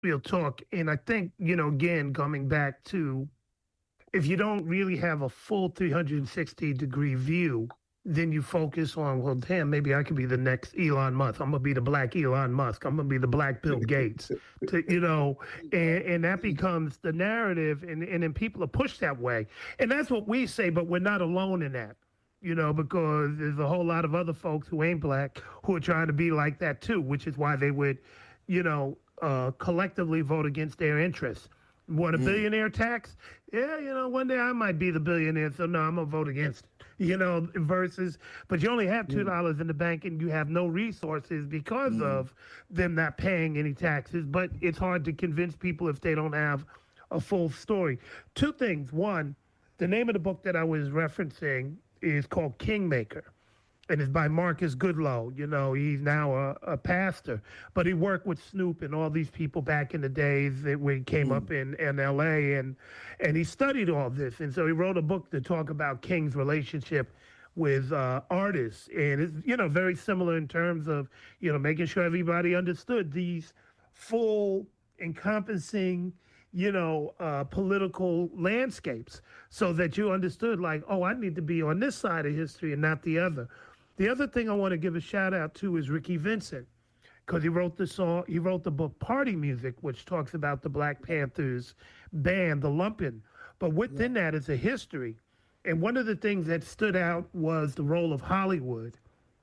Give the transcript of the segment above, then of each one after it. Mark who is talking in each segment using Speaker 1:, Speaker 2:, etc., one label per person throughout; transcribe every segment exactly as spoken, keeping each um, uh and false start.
Speaker 1: real talk. And I think, you know, again, coming back to if you don't really have a full three hundred sixty degree view, then you focus on, well, damn, maybe I could be the next Elon Musk. I'm gonna be the black Elon Musk. I'm gonna be the black Bill Gates. To you know, and, and that becomes the narrative, and, and then people are pushed that way. And that's what we say, but we're not alone in that. You know, because there's a whole lot of other folks who ain't black who are trying to be like that too, which is why they would, you know, uh, collectively vote against their interests. Want a
Speaker 2: Mm,
Speaker 1: billionaire tax? Yeah, you know, one day I might be the billionaire, so no, I'm gonna vote against it. You know, versus, but you only have two
Speaker 2: mm,
Speaker 1: dollars in the bank and you have no resources because
Speaker 2: mm,
Speaker 1: of them not paying any taxes. But it's hard to convince people if they don't have a full story. Two things. One, the name of the book that I was referencing is called Kingmaker, and it's by Marcus Goodloe. You know, he's now a, a pastor, but he worked with Snoop and all these people back in the days that when he came
Speaker 2: mm,
Speaker 1: up in, in L A, and and he studied all this, and so he wrote a book to talk about King's relationship with uh, artists, and it's you know very similar in terms of you know making sure everybody understood these full encompassing you know uh, political landscapes so that you understood like oh I need to be on this side of history and not the other. The other thing I want to give a shout out to is Ricky Vincent because he wrote the song, he wrote the book Party Music, which talks about the Black Panthers band, the Lumpin'. But
Speaker 2: yeah.
Speaker 1: within that is a history. And one of the things that stood out was the role of Hollywood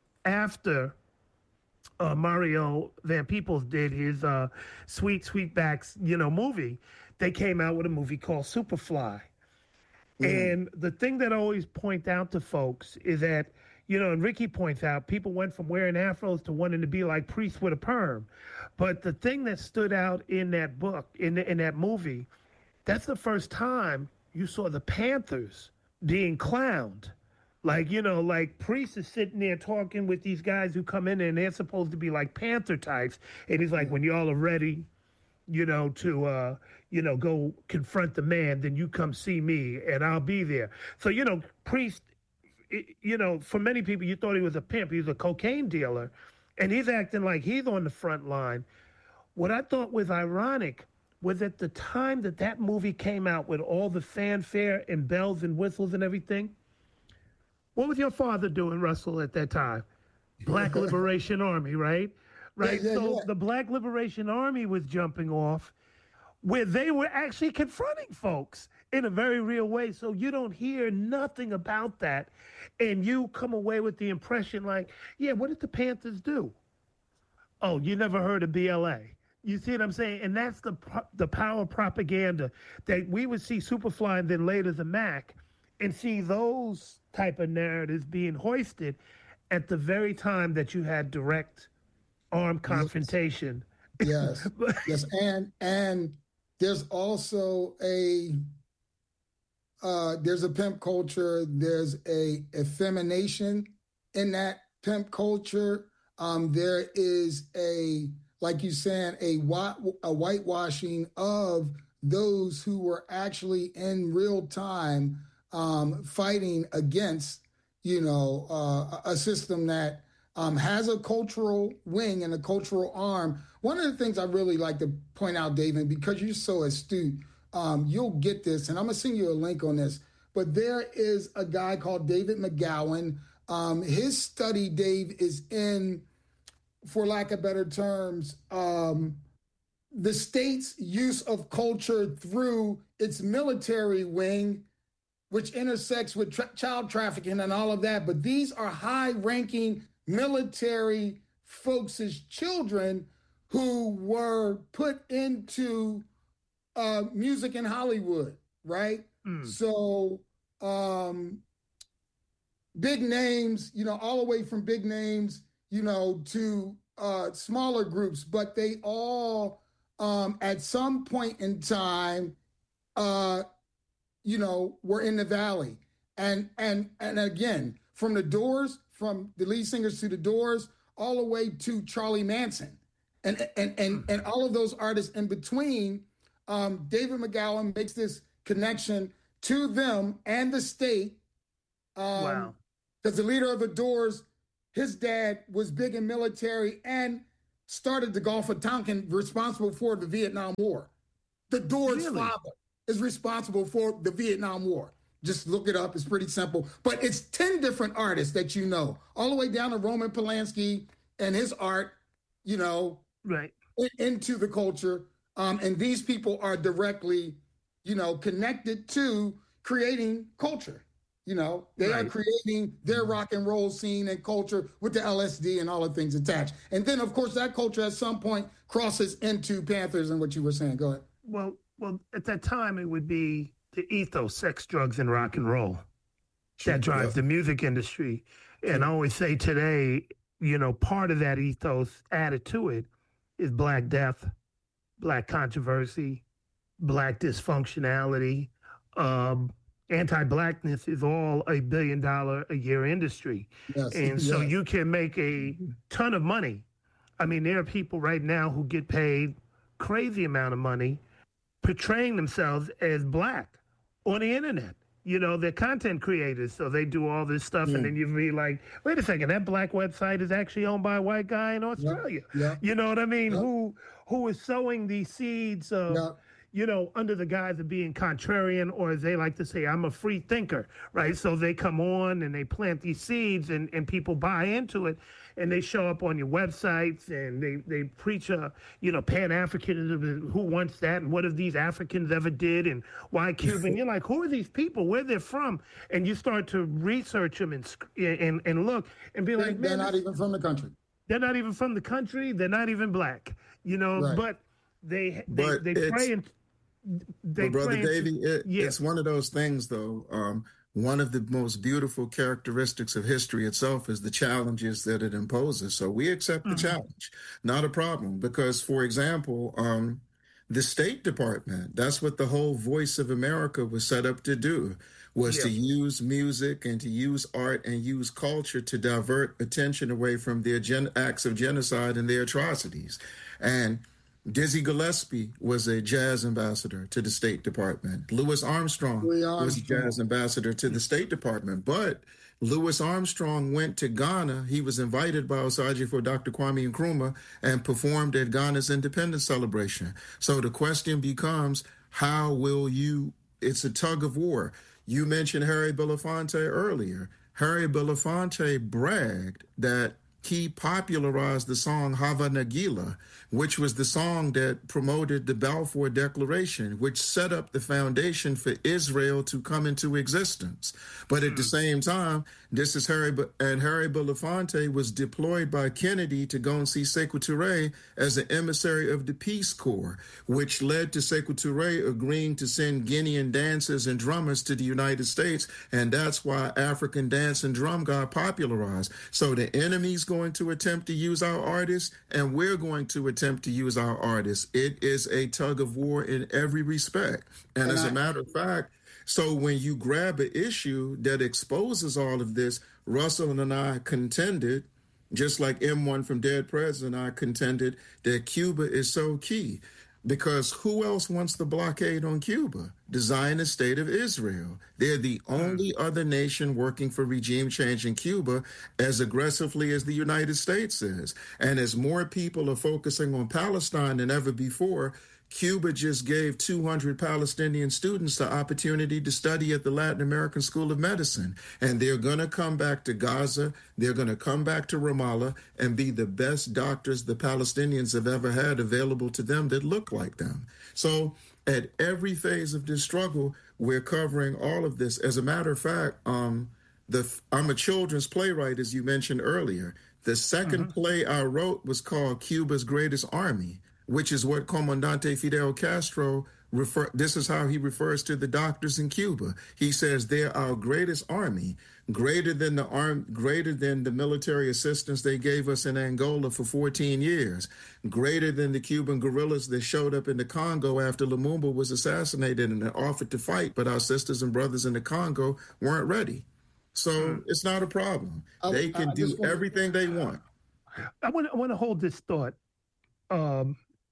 Speaker 1: after uh, Mario Van Peebles did his uh, Sweet Sweetbacks, you know, movie. They came out with a movie called Superfly.
Speaker 2: Mm,
Speaker 1: And the thing that I always point out to folks is that, you know, and Ricky points out, people went from wearing afros to wanting to be like priests with a perm. But the thing that stood out in that book, in in that movie, that's the first time you saw the Panthers being clowned. Like, you know, like Priest is sitting there talking with these guys who come in and they're supposed to be like Panther types. And he's like,
Speaker 2: yeah.
Speaker 1: when y'all are ready, you know, to, uh, you know, go confront the man, then you come see me and I'll be there. So, you know, Priest, you know, for many people, you thought he was a pimp. He was a cocaine dealer. And he's acting like he's on the front line. What I thought was ironic was at the time that that movie came out with all the fanfare and bells and whistles and everything, what was your father doing, Russell, at that time? Black Liberation Army, right?
Speaker 2: Yeah,
Speaker 1: Right.
Speaker 2: yeah,
Speaker 1: So
Speaker 2: yeah.
Speaker 1: the Black Liberation Army was jumping off where they were actually confronting folks in a very real way. So you don't hear nothing about that. And you come away with the impression like, yeah, what did the Panthers do? Oh, you never heard of B L A. You see what I'm saying? And that's the the power of propaganda that we would see Superfly and then later the Mac and see those type of narratives being hoisted at the very time that you had direct armed
Speaker 2: Yes,
Speaker 1: confrontation.
Speaker 2: yes, yes. And and there's also a uh, there's a pimp culture. There's a effemination in that pimp culture. Um, there is a, like you saying, a white a whitewashing of those who were actually in real time um, fighting against, you know, uh, a system that um, has a cultural wing and a cultural arm. One of the things I really like to point out, David, because you're so astute, um, you'll get this, and I'm gonna send you a link on this. But there is a guy called David McGowan. Um, his study, Dave, is in, for lack of better terms, um, the state's use of culture through its military wing, which intersects with tra- child trafficking and all of that. But these are high-ranking military folks' children who were put into uh, music in Hollywood, right?
Speaker 1: Mm.
Speaker 2: So um, big names, you know, all the way from big names, you know, to uh, smaller groups, but they all, um, at some point in time, uh, you know, were in the valley, and and and again, from the Doors, from the lead singers to the Doors, all the way to Charlie Manson, and and and
Speaker 1: Mm.
Speaker 2: and all of those artists in between. Um, David McGowan makes this connection to them and the state, um,
Speaker 1: Wow.
Speaker 2: because the leader of the Doors, his dad was big in military and started the Gulf of Tonkin, responsible for the Vietnam War. The Doors'
Speaker 1: Really?
Speaker 2: father is responsible for the Vietnam War. Just look it up. It's pretty simple. But it's ten different artists that you know, all the way down to Roman Polanski and his art, you know,
Speaker 1: Right.
Speaker 2: in, into the culture. Um, and these people are directly, you know, connected to creating culture. You know, they
Speaker 1: Right.
Speaker 2: are creating their rock and roll scene and culture with the L S D and all the things attached. And then, of course, that culture at some point crosses into Panthers and what you were saying. Go ahead.
Speaker 1: Well, well, at that time, it would be the ethos, sex, drugs, and rock and roll that drives the music industry. And I always say today, you know, part of that ethos added to it is Black death, Black controversy, Black dysfunctionality. Um, anti-Blackness is all a billion dollar a year industry.
Speaker 2: Yes.
Speaker 1: And so
Speaker 2: yes.
Speaker 1: you can make a ton of money. I mean, there are people right now who get paid crazy amount of money portraying themselves as Black on the internet. You know, they're content creators, so they do all this stuff,
Speaker 2: Mm.
Speaker 1: and then you be like, wait a second, that Black website is actually owned by a white guy in Australia.
Speaker 2: Yeah.
Speaker 1: You know what I mean?
Speaker 2: Yeah.
Speaker 1: Who who is sowing these seeds of,
Speaker 2: Yeah.
Speaker 1: you know, under the guise of being contrarian, or as they like to say, I'm a free thinker, right? So they come on and they plant these seeds, and, and people buy into it, and they show up on your websites, and they, they preach a, you know, Pan-Africanism, who wants that, and what if these Africans ever did, and why Cuban? You're like, who are these people? Where they're from? And you start to research them and and, and look and be
Speaker 2: They're,
Speaker 1: like,
Speaker 2: they're
Speaker 1: man,
Speaker 2: not
Speaker 1: this-
Speaker 2: even from the country.
Speaker 1: they're not even from the country. They're not even Black, you know,
Speaker 2: Right.
Speaker 1: but they they,
Speaker 3: But
Speaker 1: they
Speaker 3: it's-
Speaker 1: pray and they
Speaker 3: But Brother
Speaker 1: pray into-
Speaker 3: Davey, it,
Speaker 1: yeah.
Speaker 3: it's one of those things, though. Um, one of the most beautiful characteristics of history itself is the challenges that it imposes. So we accept the
Speaker 1: Mhm.
Speaker 3: challenge, not a problem. Because, for example, um, the State Department, that's what the whole Voice of America was set up to do, was
Speaker 1: Yeah.
Speaker 3: to use music and to use art and use culture to divert attention away from their gen- acts of genocide and their atrocities. And Dizzy Gillespie was a jazz ambassador to the State Department. Louis Armstrong
Speaker 2: Louis
Speaker 3: was a
Speaker 2: Armstrong.
Speaker 3: jazz ambassador to the State Department. But Louis Armstrong went to Ghana. He was invited by Osagyefo for Doctor Kwame Nkrumah and performed at Ghana's independence celebration. So the question becomes, how will you, it's a tug of war. You mentioned Harry Belafonte earlier. Harry Belafonte bragged that he popularized the song Hava Nagila, which was the song that promoted the Balfour Declaration, which set up the foundation for Israel to come into existence. But at the same time, this is Harry, and Harry Belafonte was deployed by Kennedy to go and see Sekou Touré as an emissary of the Peace Corps, which led to Sekou Touré agreeing to send Guinean dancers and drummers to the United States. And that's why African dance and drum got popularized. So the enemy's going to attempt to use our artists, and we're going to attempt to use our artists. It is a tug of war in every respect. And,
Speaker 2: And
Speaker 3: as
Speaker 2: I-
Speaker 3: a matter of fact, so when you grab an issue that exposes all of this, Russell and I contended, just like M one from Dead President and I contended, that Cuba is so key. Because who else wants the blockade on Cuba? The Zionist State of Israel. They're the only other nation working for regime change in Cuba as aggressively as the United States is. And as more people are focusing on Palestine than ever before, Cuba just gave two hundred Palestinian students the opportunity to study at the Latin American School of Medicine. And they're going to come back to Gaza. They're going to come back to Ramallah and be the best doctors the Palestinians have ever had available to them that look like them. So at every phase of this struggle, we're covering all of this. As a matter of fact, um, the I'm a children's playwright, as you mentioned earlier. The second play I wrote was called Cuba's Greatest Army, which is what Comandante Fidel Castro refer. This is how he refers to the doctors in Cuba. He says they're our greatest army, greater than the arm, greater than the military assistance they gave us in Angola for fourteen years, greater than the Cuban guerrillas that showed up in the Congo after Lumumba was assassinated and offered to fight, but our sisters and brothers in the Congo weren't ready. So it's not a problem.
Speaker 2: I-
Speaker 3: They can
Speaker 2: I
Speaker 3: do
Speaker 2: just wanna-
Speaker 3: everything they want.
Speaker 1: I want to I want to hold this thought. Um,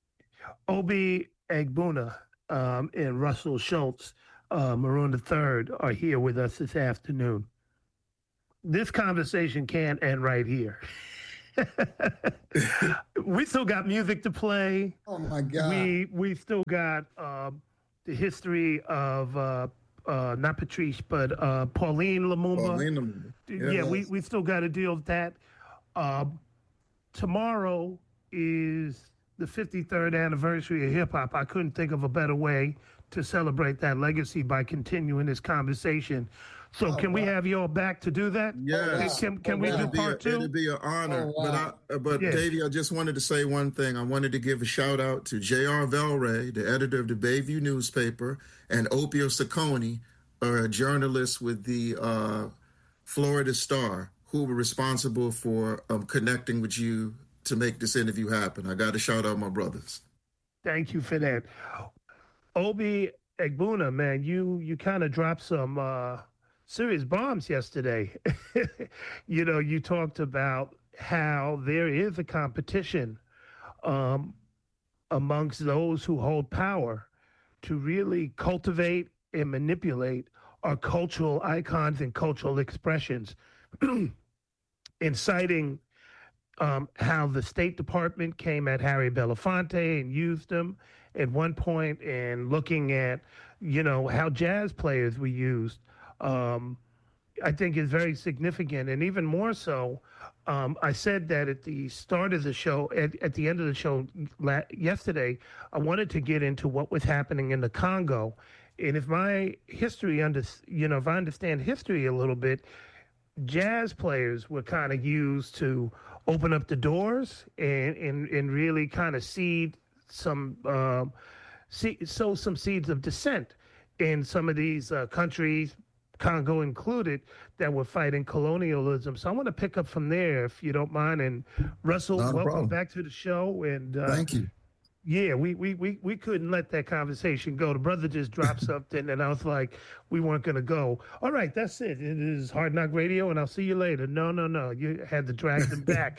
Speaker 1: Obi Egbuna um, and Russell Schultz, uh, Maroon the Third, are here with us this afternoon. This conversation can't end right here. We still got music to play.
Speaker 2: Oh my God.
Speaker 1: We we still got um, the history of uh, uh, not Patrice, but uh, Pauline Lumumba.
Speaker 3: Pauline Lumumba.
Speaker 1: Yeah,
Speaker 3: Yeah.
Speaker 1: we, we still got to deal with that. Um, tomorrow is the fifty-third anniversary of hip hop. I couldn't think of a better way to celebrate that legacy by continuing this conversation. So,
Speaker 2: Oh,
Speaker 1: can we
Speaker 2: wow.
Speaker 1: have you all back to do that?
Speaker 3: Yes.
Speaker 1: Can, can
Speaker 2: Oh,
Speaker 1: we
Speaker 2: wow.
Speaker 1: do
Speaker 3: It'd be, a,
Speaker 1: part two?
Speaker 3: it'd be an honor.
Speaker 2: Oh, wow.
Speaker 3: But, I, but
Speaker 1: Yeah.
Speaker 3: Davey, I just wanted to say one thing. I wanted to give a shout out to J R Velray, the editor of the Bayview newspaper, and Opio Saccone, a journalist with the uh, Florida Star, who were responsible for um, connecting with you to make this interview happen. I got to shout out my brothers.
Speaker 1: Thank you for that. Obi Egbuna, man, you you kind of dropped some uh, serious bombs yesterday. You know, you talked about how there is a competition um, amongst those who hold power to really cultivate and manipulate our cultural icons and cultural expressions, inciting um, how the State Department came at Harry Belafonte and used him at one point, and looking at, you know, how jazz players were used, um, I think is very significant. And even more so, um, I said that at the start of the show, at, at the end of the show la- yesterday, I wanted to get into what was happening in the Congo. And if my history, under, you know, if I understand history a little bit, jazz players were kind of used to open up the doors and, and, and really kind of seed some, um, see, sow some seeds of dissent in some of these uh, countries, Congo included, that were fighting colonialism. So I want to pick up from there, if you don't mind. And Russell,
Speaker 2: Not a
Speaker 1: welcome
Speaker 2: problem.
Speaker 1: back to the show. And uh,
Speaker 2: Thank you.
Speaker 1: yeah, we, we, we, we couldn't let that conversation go. The brother just dropped something, and I was like, we weren't going to go. All right, that's it. It is Hard Knock Radio, and I'll see you later. No, no, no. You had to drag them back.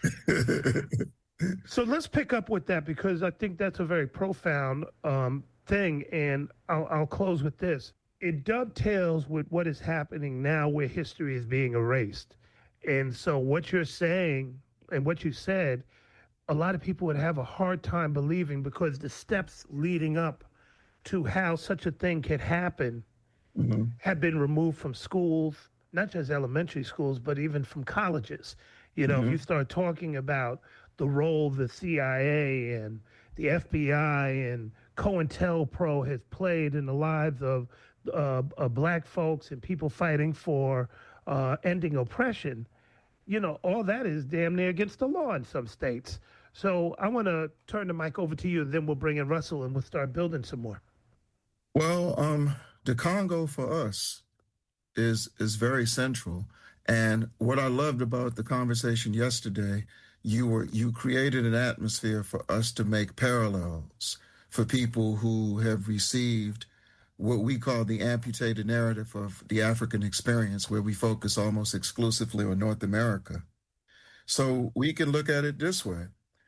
Speaker 1: So let's pick up with that, because I think that's a very profound um, thing. And I'll, I'll close with this. It dovetails with what is happening now, where history is being erased. And so what you're saying and what you said, a lot of people would have a hard time believing, because the steps leading up to how such a thing could happen
Speaker 2: Mm-hmm.
Speaker 1: have been removed from schools, not just elementary schools, but even from colleges. You know,
Speaker 2: Mm-hmm.
Speaker 1: if you start talking about the role the C I A and the F B I and COINTELPRO has played in the lives of uh, uh, black folks and people fighting for uh, ending oppression, you know, all that is damn near against the law in some states. So I want to turn the mic over to you, and then we'll bring in Russell and we'll start building some more.
Speaker 3: Well, um, the Congo for us is is very central. And what I loved about the conversation yesterday, you were you created an atmosphere for us to make parallels for people who have received what we call the amputated narrative of the African experience, where we focus almost exclusively on North America. So we can look at it this way.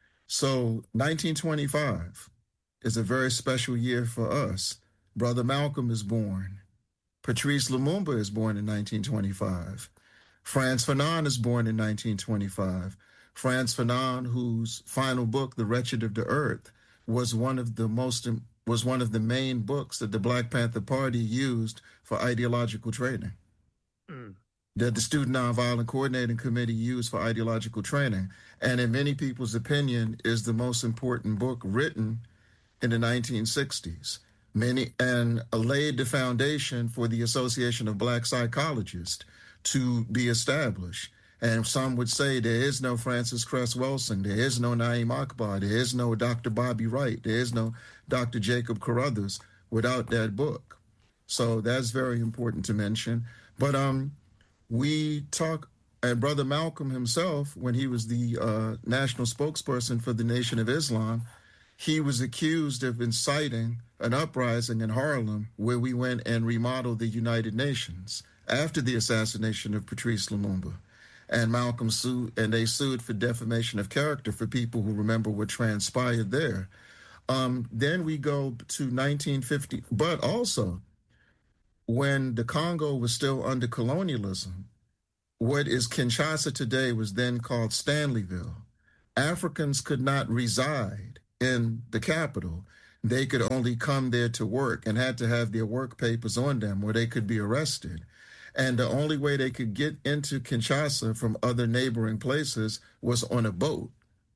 Speaker 3: So nineteen twenty-five is a very special year for us. Brother Malcolm is born. Patrice Lumumba is born in nineteen twenty-five. Frantz Fanon is born in nineteen twenty-five. Frantz Fanon, whose final book, The Wretched of the Earth, was one of the most was one of the main books that the Black Panther Party used for ideological training.
Speaker 1: Mm.
Speaker 3: That the Student Nonviolent Coordinating Committee used for ideological training, and in many people's opinion, is the most important book written in the nineteen sixties. Many and laid the foundation for the Association of Black Psychologists to be established. And some would say there is no Francis Cress Welsing, there is no Naeem Akbar, there is no Doctor Bobby Wright, there is no Doctor Jacob Carruthers without that book. So that's very important to mention. But um, we talk, and Brother Malcolm himself, when he was the uh, national spokesperson for the Nation of Islam, he was accused of inciting an uprising in Harlem, where we went and remodeled the United Nations after the assassination of Patrice Lumumba. And Malcolm sued, and they sued for defamation of character for people who remember what transpired there. Um, then we go to nineteen fifty, but also when the Congo was still under colonialism, what is Kinshasa today was then called Stanleyville. Africans could not reside in the capital. They could only come there to work and had to have their work papers on them or they could be arrested. And the only way they could get into Kinshasa from other neighboring places was on a boat.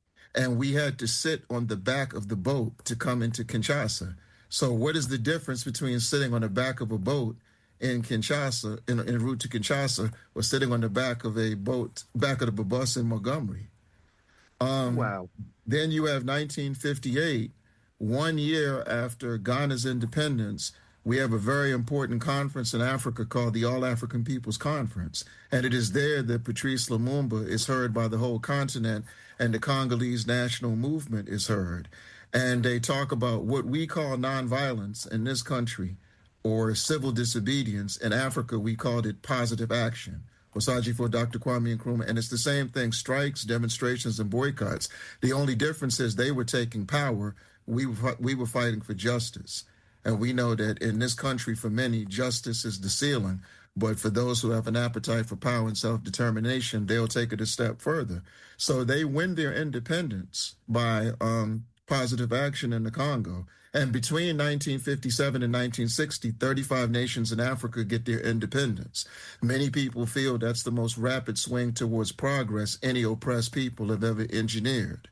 Speaker 3: And we had to sit on the back of the boat to come into Kinshasa. So what is the difference between sitting on the back of a boat in Kinshasa, in, en route to Kinshasa, or sitting on the back of a boat, back of the bus in Montgomery? Um,
Speaker 1: Wow.
Speaker 3: Then you have nineteen fifty-eight, one year after Ghana's independence. We have a very important conference in Africa called the All African Peoples Conference. And it is there that Patrice Lumumba is heard by the whole continent and the Congolese national movement is heard. And they talk about what we call nonviolence in this country or civil disobedience. In Africa, we called it positive action. Osaji for Doctor Kwame Nkrumah. And it's the same thing, strikes, demonstrations, and boycotts. The only difference is they were taking power. We were, we were fighting for justice. And we know that in this country, for many, justice is the ceiling. But for those who have an appetite for power and self-determination, they'll take it a step further. So they win their independence by um, positive action in the Congo. And between nineteen fifty-seven and nineteen sixty, thirty-five nations in Africa get their independence. Many people feel that's the most rapid swing towards progress any oppressed people have ever engineered.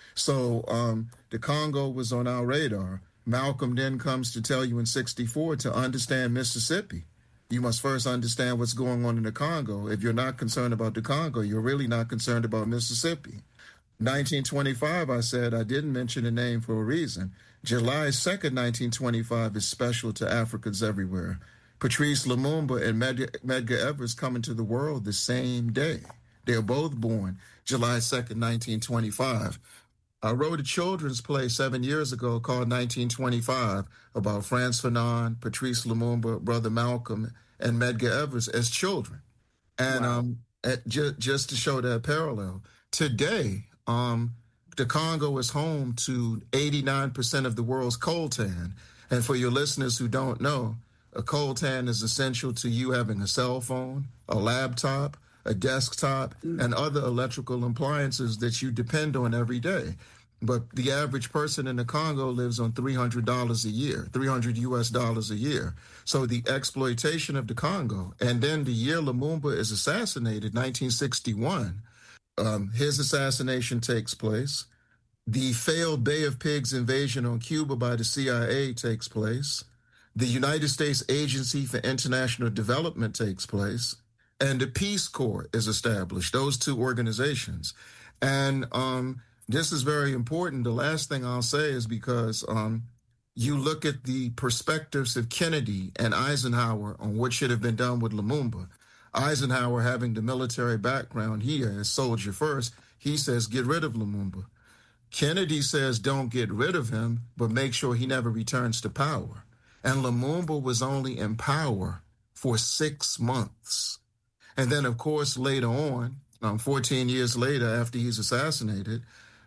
Speaker 3: So um, the Congo was on our radar. Malcolm then comes to tell you in sixty-four to understand Mississippi. You must first understand what's going on in the Congo. If you're not concerned about the Congo, you're really not concerned about Mississippi. nineteen twenty-five, I said, I didn't mention the name for a reason. July second, nineteen twenty-five is special to Africans everywhere. Patrice Lumumba and Med- Medgar Evers come into the world the same day. They're both born July second, nineteen twenty-five. I wrote a children's play seven years ago called nineteen twenty-five about Frantz Fanon, Patrice Lumumba, Brother Malcolm, and Medgar Evers as children. And wow. um, at, ju- just to show that parallel, today, um, the Congo is home to eighty-nine percent of the world's coltan. And for your listeners who don't know, a coltan is essential to you having a cell phone, a laptop, a desktop, mm. and other electrical appliances that you depend on every day. But the average person in the Congo lives on three hundred dollars a year, three hundred U S dollars a year. So the exploitation of the Congo, and then the year Lumumba is assassinated, nineteen sixty-one, um, his assassination takes place. The failed Bay of Pigs invasion on Cuba by the C I A takes place. The United States Agency for International Development takes place. And the Peace Corps is established, those two organizations. And um, this is very important. The last thing I'll say is because um, you look at the perspectives of Kennedy and Eisenhower on what should have been done with Lumumba. Eisenhower, having the military background here as soldier first, he says, get rid of Lumumba. Kennedy says, don't get rid of him, but make sure he never returns to power. And Lumumba was only in power for six months. And then, of course, later on, um, fourteen years later, after he's assassinated,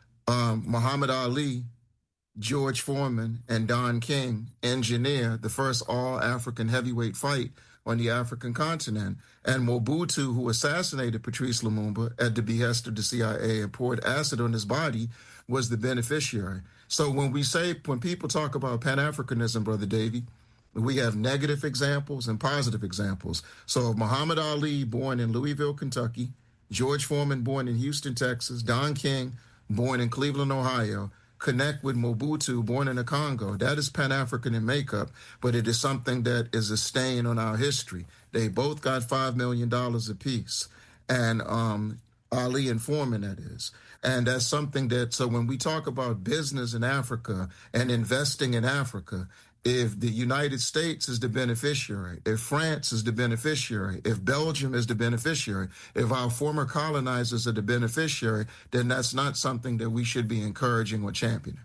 Speaker 3: um, Muhammad Ali, George Foreman, and Don King engineer the first all-African heavyweight fight on the African continent. And Mobutu, who assassinated Patrice Lumumba at the behest of the C I A and poured acid on his body, was the beneficiary. So when we say, when people talk about Pan-Africanism, Brother Davey, we have negative examples and positive examples. So Muhammad Ali, born in Louisville, Kentucky, George Foreman, born in Houston, Texas, Don King, born in Cleveland, Ohio, connect with Mobutu, born in the Congo. That is Pan-African in makeup, but it is something that is a stain on our history. They both got five million dollars apiece, and um, Ali and Foreman, that is. And that's something that, so when we talk about business in Africa and investing in Africa, if the United States is the beneficiary, if France is the beneficiary, if Belgium is the beneficiary, if our former colonizers are the beneficiary, then that's not something that we should be encouraging or championing.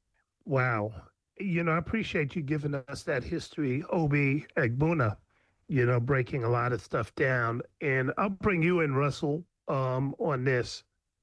Speaker 1: Wow. You know, I appreciate you giving us that history, Obi Egbuna, you know, breaking a lot of stuff down. And I'll bring you in, Russell, um, on this.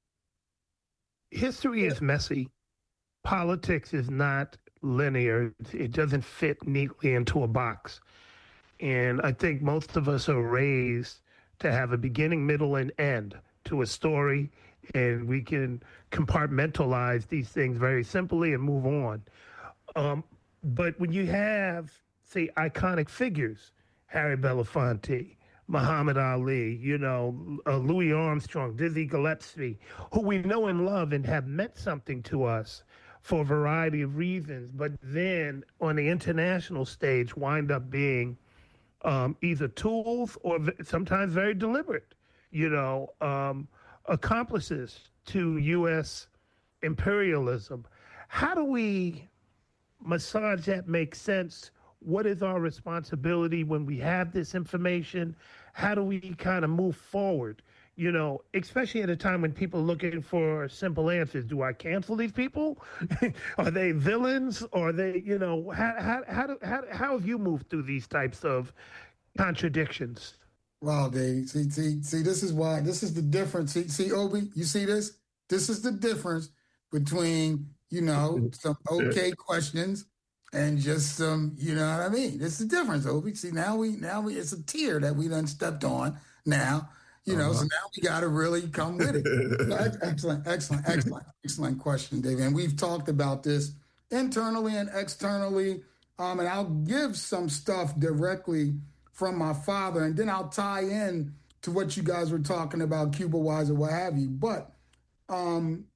Speaker 1: History is messy. Politics is not linear. It doesn't fit neatly into a box. And I think most of us are raised to have a beginning, middle, and end to a story, and we can compartmentalize these things very simply and move on. Um, but when you have, say, iconic figures, Harry Belafonte, Muhammad Ali, you know, uh, Louis Armstrong, Dizzy Gillespie, who we know and love and have meant something to us for a variety of reasons, but then on the international stage wind up being um, either tools or v- sometimes very deliberate, you know, um, accomplices to U S imperialism. How do we massage that, make sense? What is our responsibility when we have this information? How do we kind of move forward? You know, especially at a time when people are looking for simple answers. Do I cancel these people? Are they villains? Or are they, you know, how, how, how, do, how, how have you moved through these types of contradictions?
Speaker 2: Wow, Dave. See, see, see, this is why, this is the difference. See, see, Obi, you see this? This is the difference between, you know, some okay questions and just some, you know what I mean? This is the difference, Obi. See, now we, now we, it's a tier that we done stepped on now, you know, uh-huh. So now we got to really come with it. Excellent, excellent, excellent, excellent question, David. And we've talked about this internally and externally. Um, and I'll give some stuff directly from my father, and then I'll tie in to what you guys were talking about, Cuba-wise or what have you. But um,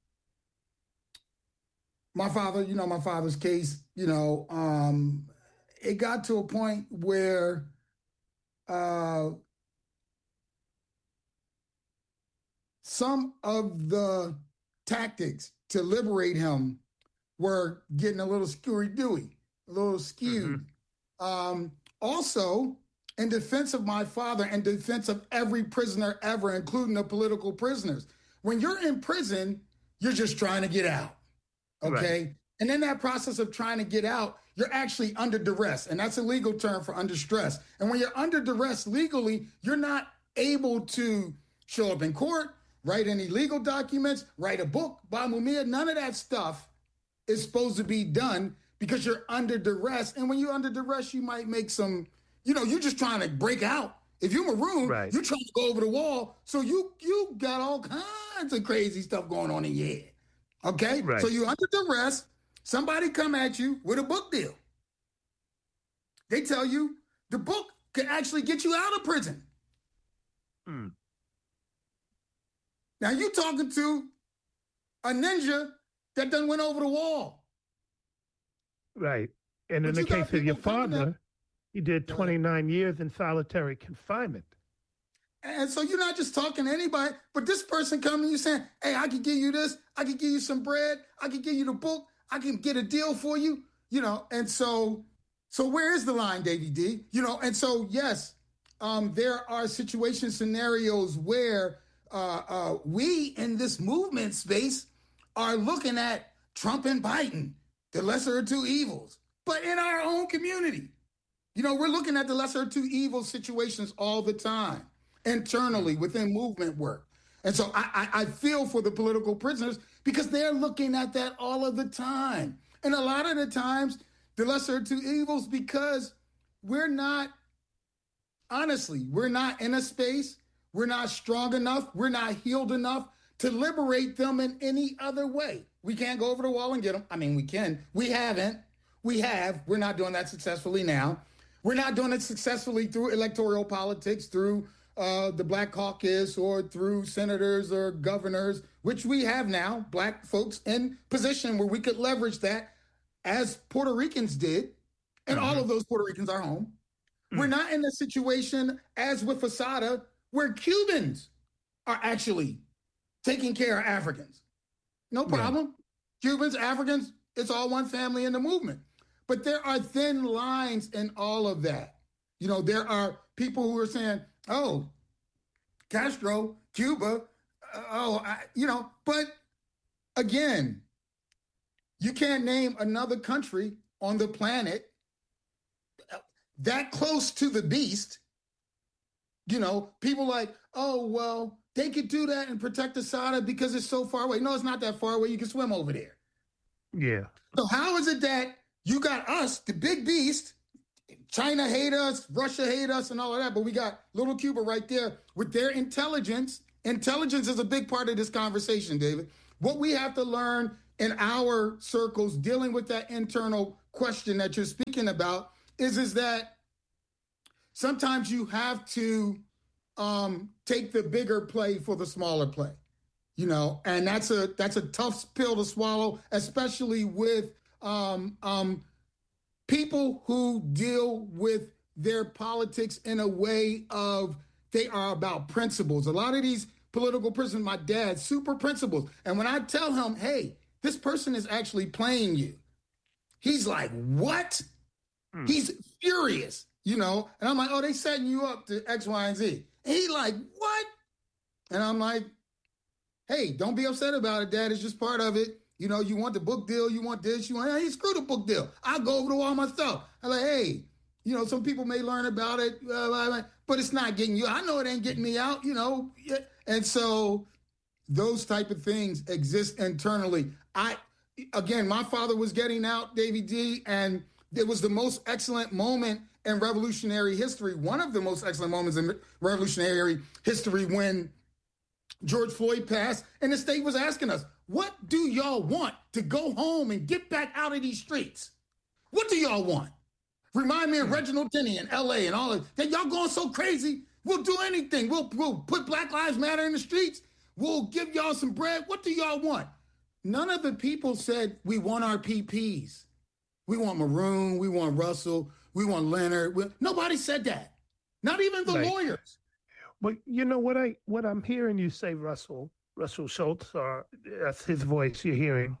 Speaker 2: my father, you know, my father's case, you know, um, it got to a point where uh, some of the tactics to liberate him were getting a little screwy-dewy, a little skewed. Mm-hmm. Um, also, in defense of my father and defense of every prisoner ever, including the political prisoners, when you're in prison, you're just trying to get out, okay? Right. And in that process of trying to get out, you're actually under duress, and that's a legal term for under stress. And when you're under duress legally, you're not able to show up in court, write any legal documents, write a book, Ba Mumia. None of that stuff is supposed to be done because you're under duress. And when you're under duress, you might make some, you know, you're just trying to break out. If you're marooned, right. You're trying to go over the wall. So you you got all kinds of crazy stuff going on in your head. Okay? Right. So you're under duress. Somebody come at you with a book deal. They tell you the book can actually get you out of prison. Mm. Now you talking to a ninja that done went over the wall.
Speaker 1: Right. And but in the case of your father, he did twenty-nine years in solitary confinement.
Speaker 2: And so you're not just talking to anybody, but this person coming, you saying, hey, I can give you this. I can give you some bread. I can give you the book. I can get a deal for you, you know. And so, so where is the line, Davey D? You know, and so, yes, um, there are situations, scenarios where uh, uh, we in this movement space are looking at Trump and Biden, the lesser of two evils, but in our own community. You know, we're looking at the lesser of two evil situations all the time, internally within movement work. And so I, I, I feel for the political prisoners because they're looking at that all of the time. And a lot of the times, the lesser of two evils, because we're not, honestly, we're not in a space, we're not strong enough, we're not healed enough to liberate them in any other way. We can't go over the wall and get them. I mean, we can. We haven't. We have. We're not doing that successfully now. We're not doing it successfully through electoral politics, through uh, the Black Caucus, or through senators or governors, which we have now, Black folks in position where we could leverage that as Puerto Ricans did, and mm-hmm. all of those Puerto Ricans are home. Mm-hmm. We're not in a situation as with Asada where Cubans are actually taking care of Africans. No problem. Yeah. Cubans, Africans, it's all one family in the movement. But there are thin lines in all of that. You know, there are people who are saying, oh, Castro, Cuba, uh, oh, I, you know, but again, you can't name another country on the planet that close to the beast. You know, people like, oh, well, they could do that and protect Asada because it's so far away. No, it's not that far away. You can swim over there.
Speaker 1: Yeah.
Speaker 2: So how is it that you got us, the big beast, China hate us, Russia hate us, and all of that, but we got little Cuba right there with their intelligence. Intelligence is a big part of this conversation, David. What we have to learn in our circles dealing with that internal question that you're speaking about is, is that sometimes you have to um, take the bigger play for the smaller play, you know, and that's a that's a tough pill to swallow, especially with um, um, people who deal with their politics in a way of they are about principles. A lot of these political prisoners, my dad, super principles. And when I tell him, hey, this person is actually playing you, he's like, what? Mm. He's furious, you know? And I'm like, oh, they setting you up to X, Y, and Z. And he like, what? And I'm like, hey, don't be upset about it, Dad. It's just part of it. You know, you want the book deal, you want this, you want, hey, screw the book deal. I'll go over the wall myself. I'm like, hey, you know, some people may learn about it, uh, but it's not getting you. I know it ain't getting me out, you know. And so those type of things exist internally. I, again, my father was getting out, Davey D, and it was the most excellent moment in revolutionary history, one of the most excellent moments in revolutionary history when George Floyd passed, and the state was asking us, what do y'all want to go home and get back out of these streets? What do y'all want? Remind me of Reginald Denny in L A and all of that. Y'all going so crazy. We'll do anything. We'll, we'll put Black Lives Matter in the streets. We'll give y'all some bread. What do y'all want? None of the people said, we want our P Ps. We want Maroon. We want Russell. We want Leonard. We, nobody said that. Not even the
Speaker 1: right.
Speaker 2: lawyers.
Speaker 1: But you know what I what I'm hearing you say, Russell, Russell Schultz, or that's his voice you're hearing.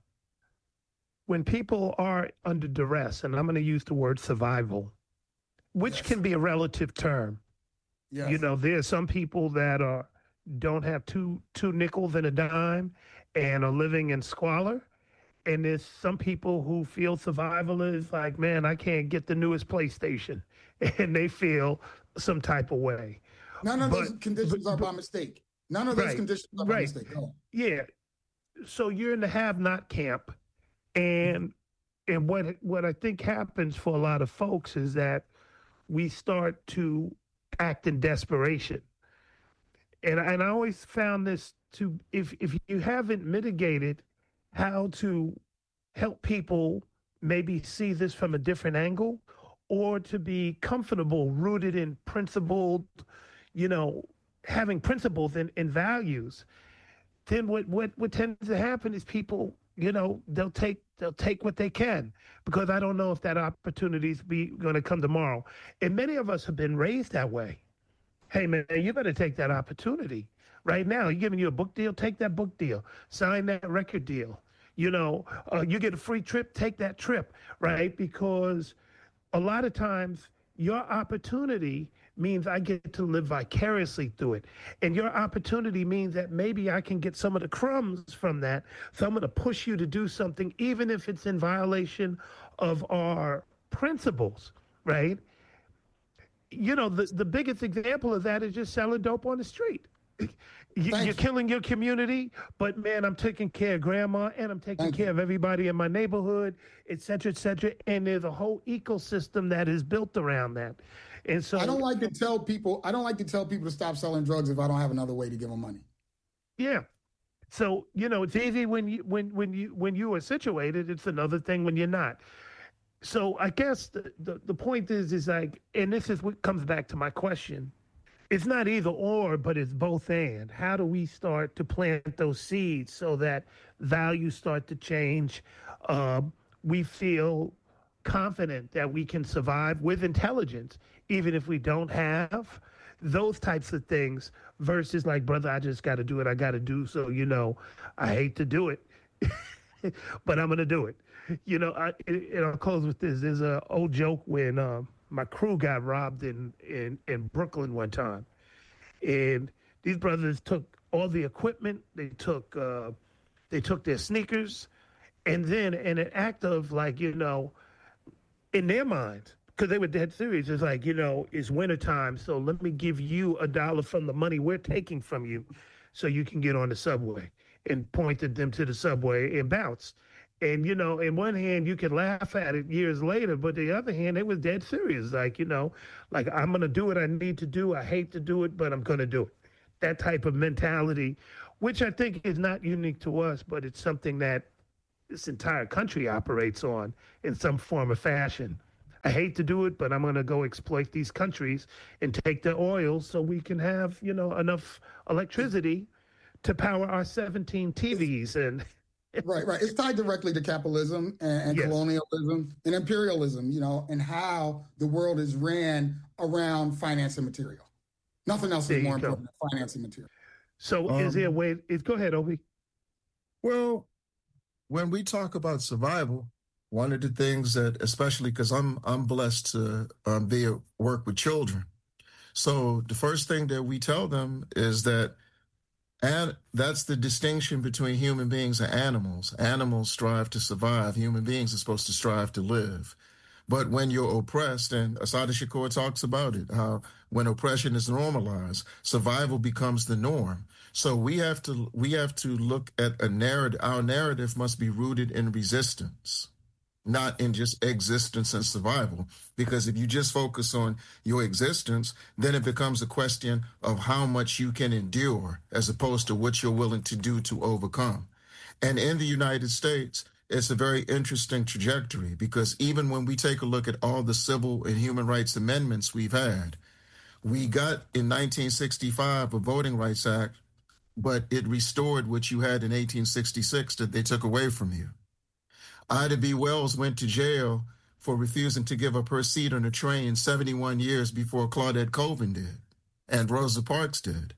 Speaker 1: When people are under duress, and I'm going to use the word survival, which yes. can be a relative term. Yes. You know, there are some people that are don't have two two nickels and a dime and are living in squalor. And there's some people who feel survival is like, man, I can't get the newest PlayStation. And they feel some type of way.
Speaker 2: None of
Speaker 1: but,
Speaker 2: those conditions
Speaker 1: but,
Speaker 2: are
Speaker 1: but,
Speaker 2: by mistake. None of those
Speaker 1: right,
Speaker 2: conditions are by
Speaker 1: right.
Speaker 2: mistake. Go on.
Speaker 1: Yeah. So you're in the have-not camp. And and what what I think happens for a lot of folks is that we start to act in desperation. And, and I always found this to, if if you haven't mitigated how to help people maybe see this from a different angle, or to be comfortable, rooted in principled, you know, having principles and, and values, then what, what, what tends to happen is people, you know, they'll take they'll take what they can, because I don't know if that opportunity is be going to come tomorrow. And many of us have been raised that way. Hey, man, you better take that opportunity right now. You're giving you a book deal, take that book deal, sign that record deal. You know, uh, you get a free trip, take that trip, right? Because a lot of times your opportunity means I get to live vicariously through it. And your opportunity means that maybe I can get some of the crumbs from that. So I'm going to push you to do something, even if it's in violation of our principles, right? You know, the, the biggest example of that is just selling dope on the street. You, you're killing your community, but man, I'm taking care of grandma and I'm taking
Speaker 2: Thank
Speaker 1: care
Speaker 2: you.
Speaker 1: of everybody in my neighborhood, et cetera, et cetera. And there's a whole ecosystem that is built around that. And so
Speaker 2: I don't like to tell people, I don't like to tell people to stop selling drugs if I don't have another way to give them money.
Speaker 1: Yeah. So, you know, it's easy when you when when you when you are situated. It's another thing when you're not. So I guess the, the, the point is, is like, and this is what comes back to my question. It's not either or, but it's both and. How do we start to plant those seeds so that values start to change? Uh, we feel confident that we can survive with intelligence, even if we don't have those types of things, versus like, brother, I just got to do it. I got to do. So, you know, I hate to do it, but I'm going to do it. You know, I, and I'll close with this. There's an old joke when um, my crew got robbed in, in, in Brooklyn one time. And these brothers took all the equipment. They took uh, they took their sneakers. And then in an act of like, you know, in their minds, because they were dead serious, it's like, you know, it's wintertime, so let me give you a dollar from the money we're taking from you so you can get on the subway, and pointed them to the subway and bounced. And, you know, in one hand, you can laugh at it years later, but the other hand, it was dead serious. Like, you know, like I'm going to do what I need to do. I hate to do it, but I'm going to do it. That type of mentality, which I think is not unique to us, but it's something that this entire country operates on in some form or fashion. I hate to do it, but I'm going to go exploit these countries and take the oil so we can have, you know, enough electricity to power our seventeen T Vs. And
Speaker 2: right, right. It's tied directly to capitalism and, and yes. colonialism and imperialism, you know, and how the world is ran around finance and material. Nothing else there is more important than finance and material.
Speaker 1: So um, is there a way, is, go ahead, Obi.
Speaker 3: Well, when we talk about survival, one of the things that, especially because I'm I'm blessed to um, be at work with children. So the first thing that we tell them is that, and that's the distinction between human beings and animals. Animals strive to survive. Human beings are supposed to strive to live. But when you're oppressed, and Assata Shakur talks about it, how when oppression is normalized, survival becomes the norm. So we have to we have to look at a narrative. Our narrative must be rooted in resistance, not in just existence and survival. Because if you just focus on your existence, then it becomes a question of how much you can endure as opposed to what you're willing to do to overcome. And in the United States, it's a very interesting trajectory because even when we take a look at all the civil and human rights amendments we've had, we got in nineteen sixty-five a Voting Rights Act, but it restored what you had in eighteen sixty-six that they took away from you. Ida B. Wells went to jail for refusing to give up her seat on a train seventy-one years before Claudette Colvin did, and Rosa Parks did.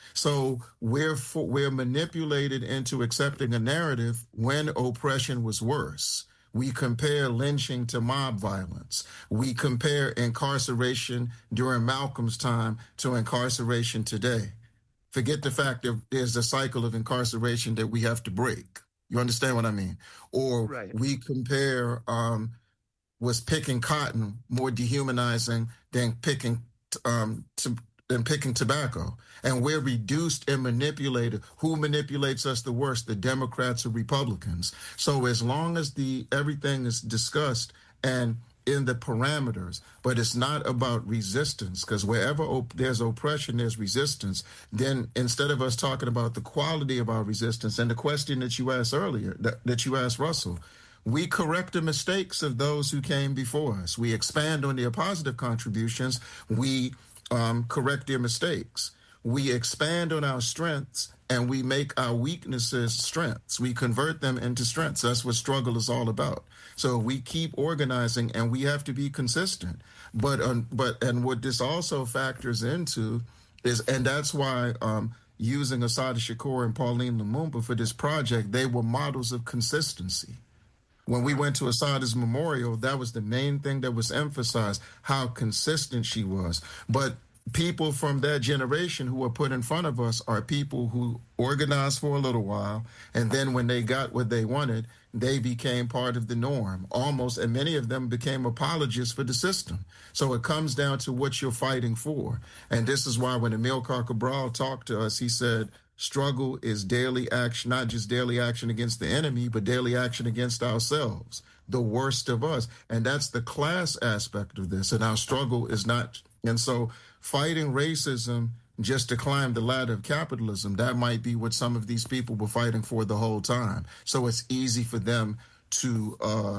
Speaker 3: So we're for, we're manipulated into accepting a narrative when oppression was worse. We compare lynching to mob violence. We compare incarceration during Malcolm's time to incarceration today. Forget the fact that there's a cycle of incarceration that we have to break. You understand what I mean? Or right. we compare, um, was picking cotton more dehumanizing than picking um, to, than picking tobacco. And we're reduced and manipulated. Who manipulates us the worst, the Democrats or Republicans? So as long as the everything is discussed and in the parameters, but it's not about resistance, because wherever op- there's oppression, there's resistance. Then instead of us talking about the quality of our resistance and the question that you asked earlier, that, that you asked Russell, we correct the mistakes of those who came before us. We expand on their positive contributions. We um, correct their mistakes. We expand on our strengths and we make our weaknesses strengths. We convert them into strengths. That's what struggle is all about. So we keep organizing and we have to be consistent. But um, but and what this also factors into is, and that's why um, using Assata Shakur and Pauline Lumumba for this project, they were models of consistency. When we went to Assata's memorial, that was the main thing that was emphasized, how consistent she was. But people from that generation who were put in front of us are people who organized for a little while, and then when they got what they wanted, they became part of the norm, almost, and many of them became apologists for the system. So it comes down to what you're fighting for. And this is why when Amilcar Cabral talked to us, he said, struggle is daily action, not just daily action against the enemy, but daily action against ourselves, the worst of us. And that's the class aspect of this. And our struggle is not, and so fighting racism just to climb the ladder of capitalism, that might be what some of these people were fighting for the whole time. So it's easy for them to uh,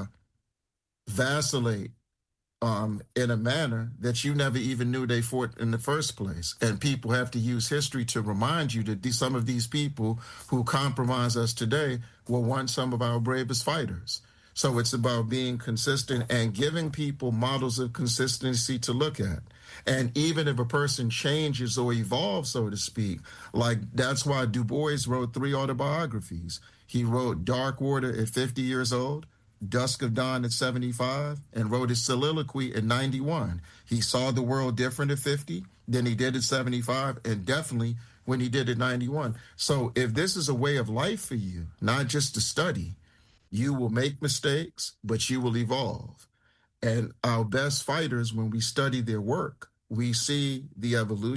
Speaker 3: vacillate um, in a manner that you never even knew they fought in the first place. And people have to use history to remind you that these, some of these people who compromise us today were once some of our bravest fighters. So it's about being consistent and giving people models of consistency to look at. And even if a person changes or evolves, so to speak, like that's why Du Bois wrote three autobiographies. He wrote Dark Water at fifty years old, Dusk of Dawn at seventy-five, and wrote his soliloquy at ninety-one. He saw the world different at fifty than he did at seventy-five, and definitely when he did at ninety-one. So if this is a way of life for you, not just to study, you will make mistakes, but you will evolve. And our best fighters, when we study their work, we see the evolution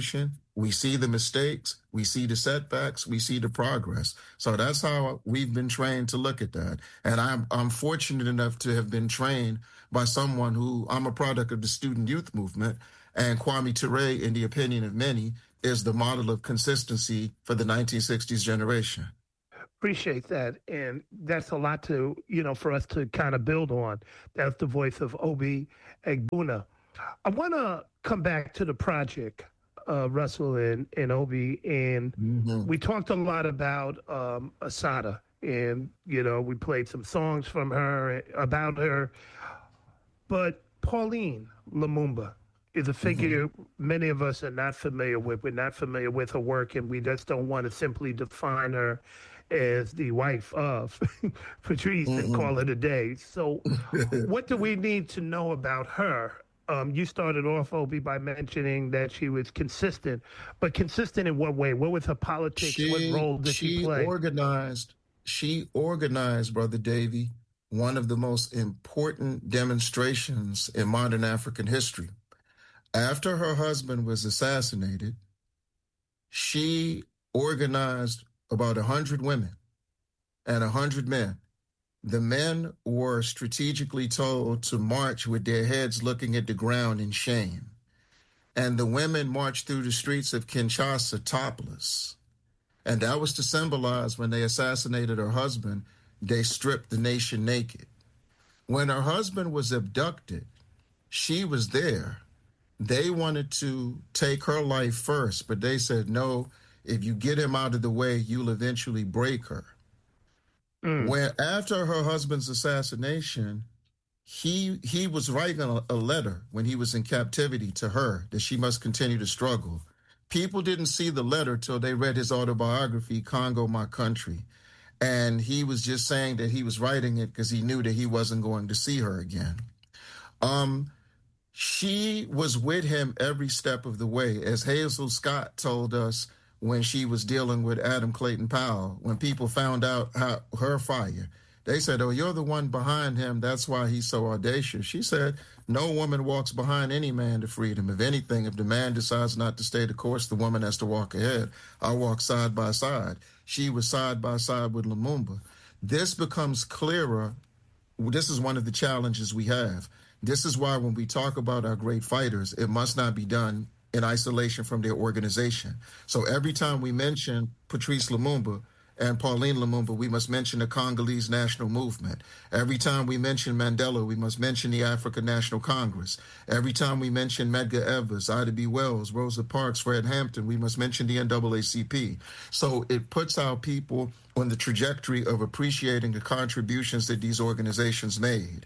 Speaker 3: We see the mistakes, we see the setbacks, we see the progress. So that's how we've been trained to look at that. And I'm I'm fortunate enough to have been trained by someone who, I'm a product of the student youth movement, and Kwame Ture, in the opinion of many, is the model of consistency for the nineteen sixties generation.
Speaker 1: Appreciate that. And that's a lot to, you know, for us to kind of build on. That's the voice of Obi Egbuna. I want to come back to the project, uh, Russell and, and Obi. And mm-hmm. we talked a lot about um, Assata. And, you know, we played some songs from her, about her. But Pauline Lumumba is a figure mm-hmm. many of us are not familiar with. We're not familiar with her work, and we just don't want to simply define her as the wife of Patrice mm-hmm. and call it a day. So what do we need to know about her? Um, you started off, Obi, by mentioning that she was consistent, but consistent in what way? What was her politics?
Speaker 3: She,
Speaker 1: what role did she,
Speaker 3: she
Speaker 1: play?
Speaker 3: Organized, she organized, Brother Davy, one of the most important demonstrations in modern African history. After her husband was assassinated, she organized about one hundred women and one hundred men. The men were strategically told to march with their heads looking at the ground in shame. And the women marched through the streets of Kinshasa topless. And that was to symbolize when they assassinated her husband, they stripped the nation naked. When her husband was abducted, she was there. They wanted to take her life first, but they said, no, if you get him out of the way, you'll eventually break her. Mm. When after her husband's assassination, he he was writing a, a letter when he was in captivity to her that she must continue to struggle. People didn't see the letter till they read his autobiography, Congo, My Country. And he was just saying that he was writing it because he knew that he wasn't going to see her again. Um, she was with him every step of the way. As Hazel Scott told us when she was dealing with Adam Clayton Powell, when people found out how, her fire, they said, oh, you're the one behind him. That's why he's so audacious. She said, no woman walks behind any man to freedom. If anything, if the man decides not to stay the course, the woman has to walk ahead. I walk side by side. She was side by side with Lumumba. This becomes clearer. This is one of the challenges we have. This is why when we talk about our great fighters, it must not be done in isolation from their organization. So every time we mention Patrice Lumumba and Pauline Lumumba, we must mention the Congolese National Movement. Every time we mention Mandela, we must mention the African National Congress. Every time we mention Medgar Evers, Ida B. Wells, Rosa Parks, Fred Hampton, we must mention the N double A C P. So it puts our people on the trajectory of appreciating the contributions that these organizations made.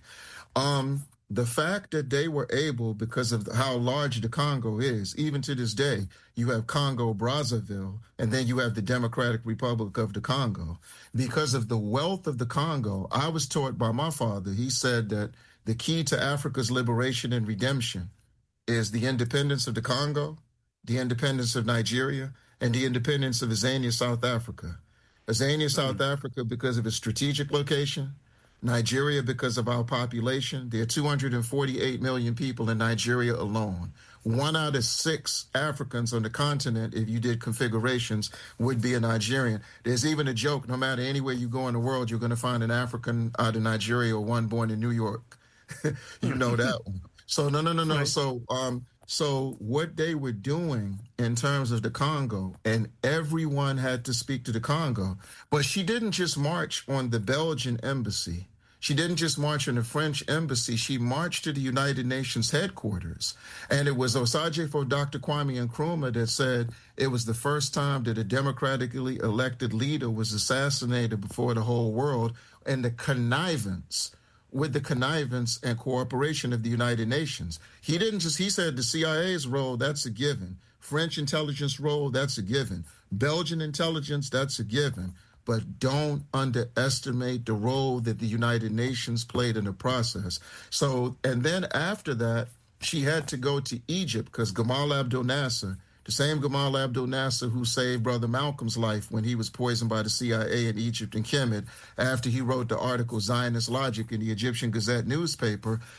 Speaker 3: Um, The fact that they were able, because of how large the Congo is, even to this day, you have Congo Brazzaville, and then you have the Democratic Republic of the Congo. Because of the wealth of the Congo, I was taught by my father, he said that the key to Africa's liberation and redemption is the independence of the Congo, the independence of Nigeria, and the independence of Azania, South Africa. Azania, South mm-hmm. Africa, because of its strategic location. Nigeria, because of our population. There are two hundred forty-eight million people in Nigeria alone. One out of six Africans on the continent, if you did configurations, would be a Nigerian. There's even a joke, no matter anywhere you go in the world, you're going to find an African out of Nigeria or one born in New York. You know that one. So, no, no, no, no. Right. So, um, so what they were doing in terms of the Congo, and everyone had to speak to the Congo, but she didn't just march on the Belgian embassy. She didn't just march in the French embassy. She marched to the United Nations headquarters. And it was Osagyefo Doctor Kwame Nkrumah that said it was the first time that a democratically elected leader was assassinated before the whole world, and the connivance, with the connivance and cooperation of the United Nations. He didn't just, he said the C I A's role, that's a given. French intelligence role, that's a given. Belgian intelligence, that's a given. But don't underestimate the role that the United Nations played in the process. So, and then after that, she had to go to Egypt because Gamal Abdel Nasser, the same Gamal Abdel Nasser who saved Brother Malcolm's life when he was poisoned by the C I A in Egypt and Kemet, after he wrote the article Zionist Logic in the Egyptian Gazette newspaper,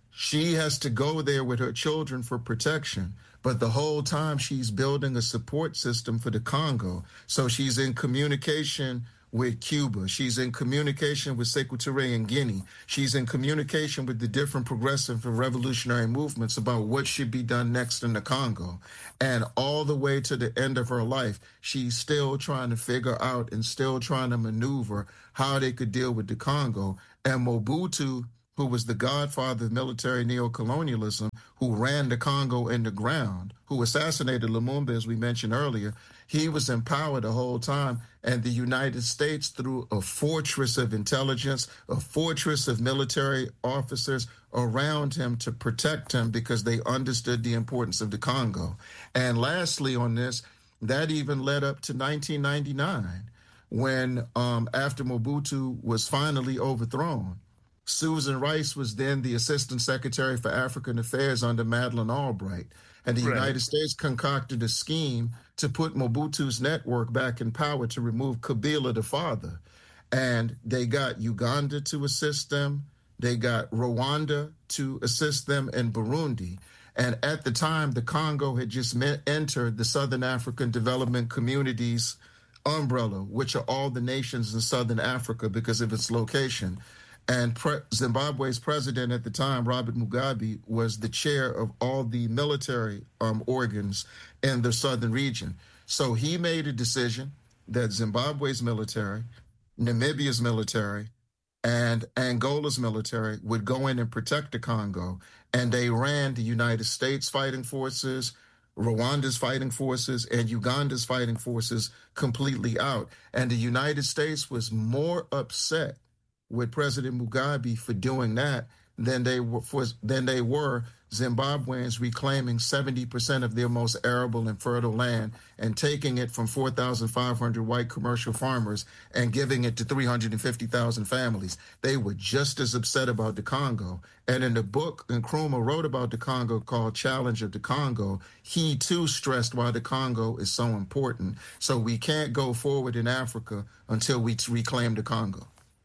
Speaker 3: She has to go there with her children for protection. But the whole time she's building a support system for the Congo. So she's in communication with Cuba. She's in communication with Equatorial Guinea. She's in communication with the different progressive and revolutionary movements about what should be done next in the Congo. And all the way to the end of her life, she's still trying to figure out and still trying to maneuver how they could deal with the Congo. And Mobutu, who was the godfather of military neocolonialism, who ran the Congo in the ground, who assassinated Lumumba, as we mentioned earlier, he was in power the whole time. And the United States, through a fortress of intelligence, a fortress of military officers around him to protect him because they understood the importance of the Congo. And lastly on this, that even led up to nineteen ninety-nine, when um, after Mobutu was finally overthrown, Susan Rice was then the Assistant Secretary for African Affairs under Madeleine Albright. And the right. United States concocted a scheme to put Mobutu's network back in power to remove Kabila, the father. And they got Uganda to assist them. They got Rwanda to assist them, and Burundi. And at the time, the Congo had just met, entered the Southern African Development Community's umbrella, which are all the nations in Southern Africa because of its location. And pre- Zimbabwe's president at the time, Robert Mugabe, was the chair of all the military um, organs in the southern region. So he made a decision that Zimbabwe's military, Namibia's military, and Angola's military would go in and protect the Congo. And they ran the United States fighting forces, Rwanda's fighting forces, and Uganda's fighting forces completely out. And the United States was more upset with President Mugabe for doing that than they were for, than they were Zimbabweans reclaiming seventy percent of their most arable and fertile land and taking it from four thousand five hundred white commercial farmers and giving it to three hundred fifty thousand families. They were just as upset about the Congo. And in the book Nkrumah wrote about the Congo called Challenge of the Congo, he too stressed why the Congo is so important. So we can't go forward in Africa until we reclaim the Congo.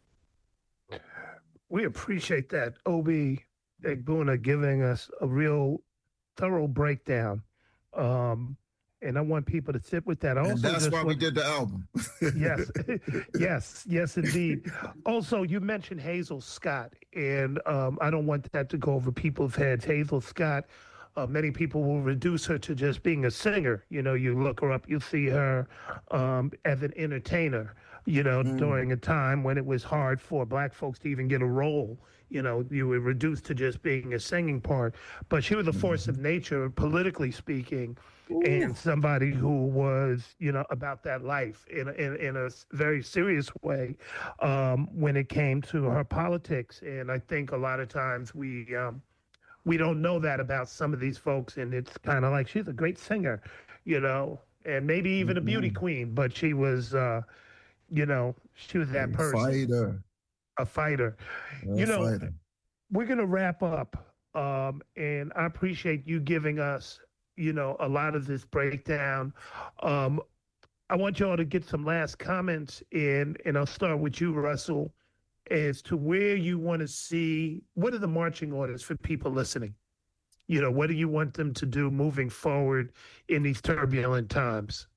Speaker 1: We appreciate that, Obi Egbuna, giving us a real thorough breakdown. Um, and I want people to sit with that. Also,
Speaker 3: and that's why
Speaker 1: want,
Speaker 3: we did the album.
Speaker 1: yes, yes, yes, indeed. Also, you mentioned Hazel Scott, and um, I don't want that to go over people's heads. Hazel Scott, uh, many people will reduce her to just being a singer. You know, you look her up, you see her um, as an entertainer. You know, mm. during a time when it was hard for Black folks to even get a role. You know, you were reduced to just being a singing part. But she was a force mm-hmm. of nature, politically speaking, Ooh. and somebody who was, you know, about that life in a, in, in a very serious way um, when it came to her politics. And I think a lot of times we um, we don't know that about some of these folks. And it's kind of like she's a great singer, you know, and maybe even mm-hmm. a beauty queen. But she was... Uh, You know, she was that
Speaker 3: a
Speaker 1: person.
Speaker 3: Fighter.
Speaker 1: A fighter. A you know, fighter. We're going to wrap up. Um, and I appreciate you giving us, you know, a lot of this breakdown. Um, I want you all to get some last comments in, and I'll start with you, Russell, as to where you want to see, what are the marching orders for people listening? You know, what do you want them to do moving forward in these turbulent times?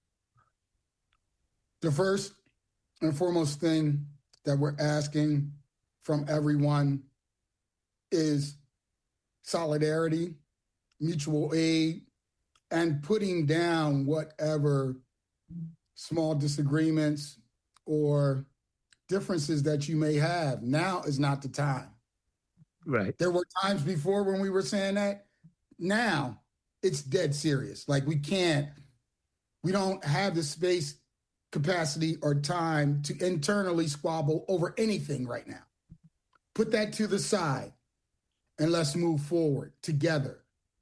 Speaker 2: The first and foremost thing that we're asking from everyone is solidarity, mutual aid, and putting down whatever small disagreements or differences that you may have. Now is not the time.
Speaker 1: Right.
Speaker 2: There were times before when we were saying that. Now it's dead serious. Like we can't, we don't have the space, capacity, or time to internally squabble over anything right now. Put that to the side and let's move forward together.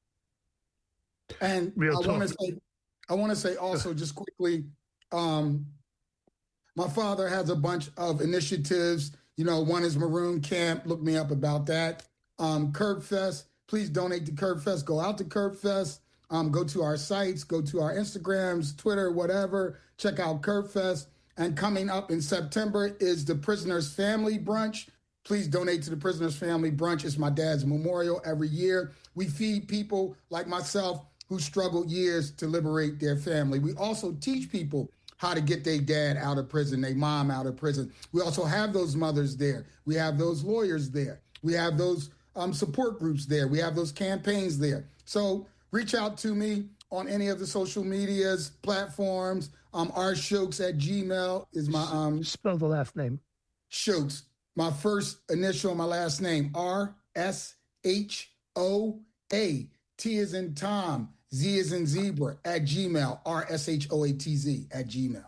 Speaker 2: And Real I want to say, I want to say also just quickly, um, my father has a bunch of initiatives. You know, one is Maroon Camp. Look me up about that. Um, Curb Fest. Please donate to Curb Fest. Go out to Curb Fest. Um, go to our sites. Go to our Instagrams, Twitter, whatever. Check out Curb Fest. And coming up in September is the Prisoners Family Brunch. please donate to the Prisoners Family Brunch. It's my dad's memorial every year. We feed people like myself who struggled years to liberate their family. We also teach people how to get their dad out of prison, their mom out of prison. We also have those mothers there. We have those lawyers there. We have those um, support groups there. We have those campaigns there. So reach out to me on any of the social medias, platforms. Um, R Shokes at Gmail is my... Um,
Speaker 1: Spell the last name.
Speaker 2: Shokes. My first initial, my last name, R S H O A. T is in Tom, Z is in Zebra, at Gmail, R S H O A T Z, at Gmail.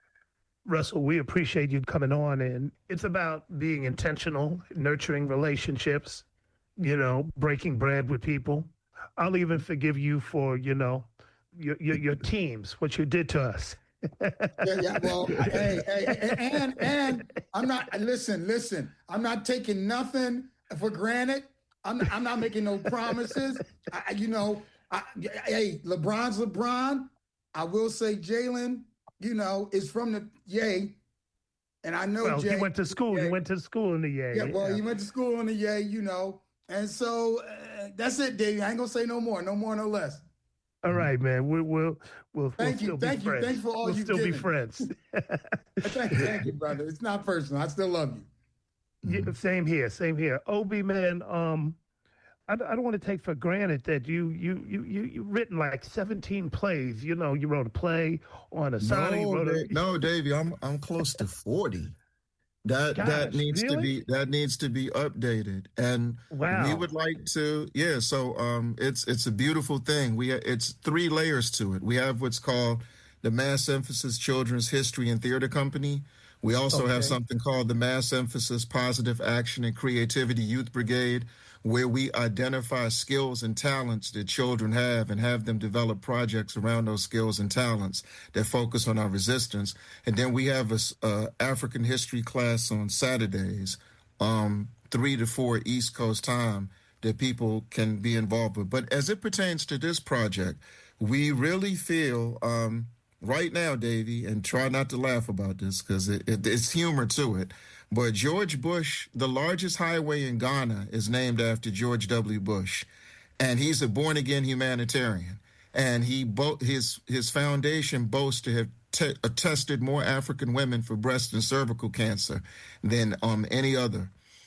Speaker 1: Russell, we appreciate you coming on, and it's about being intentional, nurturing relationships, you know, breaking bread with people. I'll even forgive you for, you know, your your, your teams, what you did to us.
Speaker 2: yeah, yeah, well, hey, hey, and and I'm not, listen, listen, I'm not taking nothing for granted. I'm not, I'm not making no promises. I, you know, I, hey, LeBron's LeBron. I will say Jalen, you know, is from the Yay. And I know
Speaker 1: well,
Speaker 2: Jay.
Speaker 1: he went to school.
Speaker 2: Yay.
Speaker 1: He went to school in the Yay.
Speaker 2: Yeah, well,
Speaker 1: yeah.
Speaker 2: he went to school in the Yay, you know. And so uh, that's it, Dave. I ain't going to say no more. No more, no less.
Speaker 1: All right, man. We, we'll we'll
Speaker 2: thank
Speaker 1: we'll
Speaker 2: you,
Speaker 1: still
Speaker 2: thank
Speaker 1: be
Speaker 2: you,
Speaker 1: friends.
Speaker 2: thanks for all
Speaker 1: we'll
Speaker 2: you've
Speaker 1: still
Speaker 2: given.
Speaker 1: be friends.
Speaker 2: thank, thank you, brother. It's not personal. I still love you.
Speaker 1: Yeah, same here, same here. Obi, man, um, I, I don't want to take for granted that you you you you you written like seventeen plays. You know, you wrote a play on Asada. you
Speaker 3: No,
Speaker 1: wrote a,
Speaker 3: Da- no, Davey, I'm I'm close to forty. That
Speaker 1: Gosh,
Speaker 3: that needs to
Speaker 1: really?
Speaker 3: be that needs to be updated, and
Speaker 1: Wow.
Speaker 3: we would like to. Yeah, so um, it's it's a beautiful thing. We it's three layers to it. We have what's called the Mass Emphasis Children's History and Theater Company. We also
Speaker 1: Okay.
Speaker 3: have something called the Mass Emphasis Positive Action and Creativity Youth Brigade, where we identify skills and talents that children have and have them develop projects around those skills and talents that focus on our resistance. And then we have a, a African history class on Saturdays, um, three to four East Coast time, that people can be involved with. But as it pertains to this project, we really feel um, right now, Davey, and try not to laugh about this because it, it, it's humor to it, but George Bush, the largest highway in Ghana, is named after George W. Bush, and he's a born-again humanitarian. And he bo- his his foundation boasts to have te- uh, tested more African women for breast and cervical cancer than um, any other.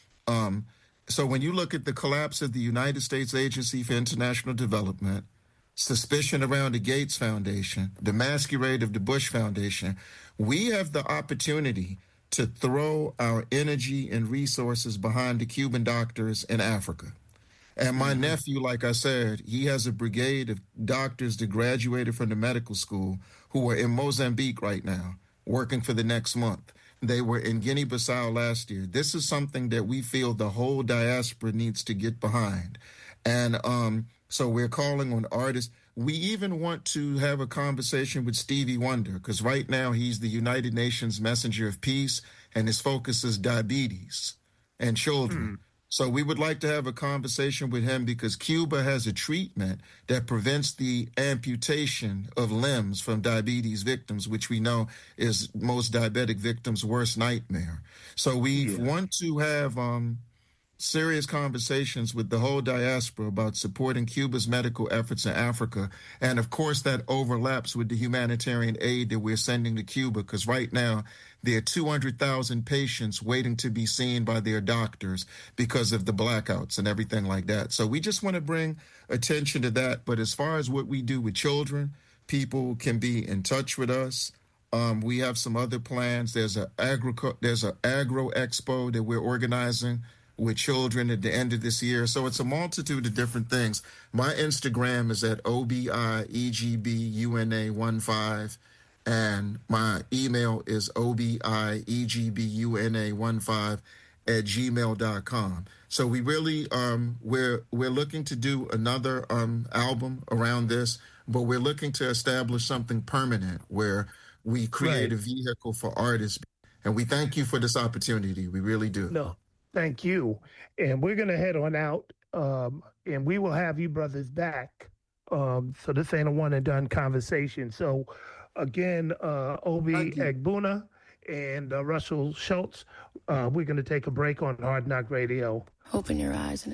Speaker 3: Um, so when you look at the collapse of the United States Agency for International Development, suspicion around the Gates Foundation, the masquerade of the Bush Foundation, we have the opportunity to throw our energy and resources behind the Cuban doctors in Africa. And my mm-hmm. nephew, like I said, he has a brigade of doctors that graduated from the medical school who are in Mozambique right now, working for the next month. They were in Guinea-Bissau last year. This is something that we feel the whole diaspora needs to get behind. And um, so we're calling on artists. We even want to have a conversation with Stevie Wonder, because right now he's the United Nations Messenger of Peace, and his focus is diabetes and children. Mm. So we would like to have a conversation with him because Cuba has a treatment that prevents the amputation of limbs from diabetes victims, which we know is most diabetic victims' worst nightmare. So we yeah. want to have um, serious conversations with the whole diaspora about supporting Cuba's medical efforts in Africa. And of course, that overlaps with the humanitarian aid that we're sending to Cuba, because right now there are two hundred thousand patients waiting to be seen by their doctors because of the blackouts and everything like that. So we just want to bring attention to that. But as far as what we do with children, people can be in touch with us. Um, we have some other plans. There's a agro, there's an agro expo that we're organizing with children at the end of this year. So it's a multitude of different things. My Instagram is at O B I E G B U N A one five, and my email is O B I E G B U N A one five at gmail dot com. So we really, um, we're, we're looking to do another um, album around this, but we're looking to establish something permanent where we create right. a vehicle for artists. And we thank you for this opportunity. We really do.
Speaker 1: No. Thank you. And we're going to head on out, um, and we will have you brothers back. Um, so this ain't a one and done conversation. So again, uh, Obi Egbuna, and uh, Russell Schultz. Uh, we're going to take a break on Hard Knock Radio.
Speaker 4: Open your eyes and